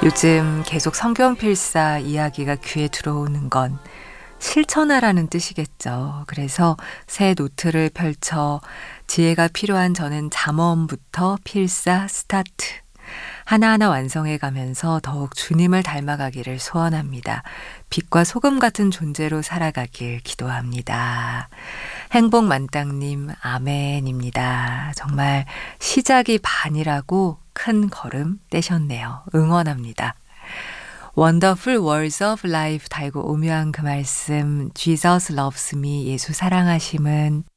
요즘 계속 성경 필사 이야기가 귀에 들어오는 건 실천하라는 뜻이겠죠. 그래서 새 노트를 펼쳐 지혜가 필요한 저는 잠언부터 필사 스타트. 하나하나 완성해 가면서 더욱 주님을 닮아가기를 소원합니다. 빛과 소금 같은 존재로 살아가길 기도합니다. 행복만땅님 아멘입니다. 정말 시작이 반이라고 큰 걸음 떼셨네요. 응원합니다. Wonderful Words of Life 달고 오묘한 그 말씀 Jesus loves me 예수 사랑하심은